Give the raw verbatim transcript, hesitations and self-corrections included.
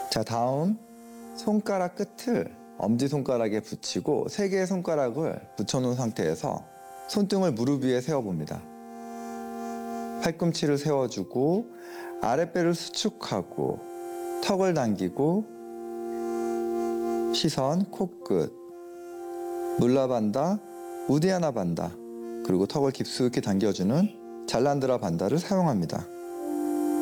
자, 다음 손가락 끝을 엄지손가락에 붙이고 세 개의 손가락을 붙여놓은 상태에서 손등을 무릎 위에 세워봅니다. 팔꿈치를 세워주고 아랫배를 수축하고 턱을 당기고 시선, 코끝, 물라반다, 우디아나 반다, 그리고 턱을 깊숙이 당겨주는 잘란드라 반다를 사용합니다.